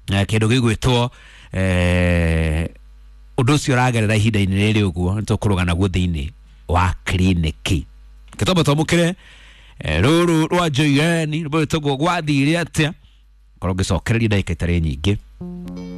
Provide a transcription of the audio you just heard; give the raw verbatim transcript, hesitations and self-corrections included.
kindu gigwitwo eh undu cio ragerera ihinda inene uguo nitukurugana guo thiini wa kliniki kitobo tomukire ruru rwa Joyeni rwo tugwo gwathire atia koroge sokereria ndaika itare nyingi